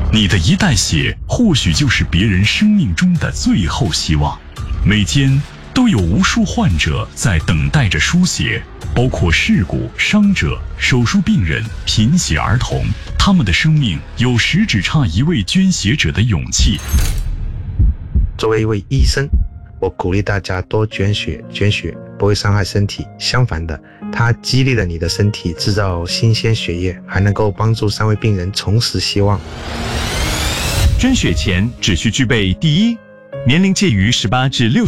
你的一袋血或许就是别人生命中的最后希望。每天都有无数患者在等待着输血，包括事故伤者、手术病人、贫血儿童，他们的生命有时只差一位捐血者的勇气。 作为一位医生，我鼓励大家多捐血，捐血不会伤害身体，相反的，它激励了你的身体制造新鲜血液，还能够帮助3位病人重拾希望。 捐血前只需具备：第一，年龄介于18至60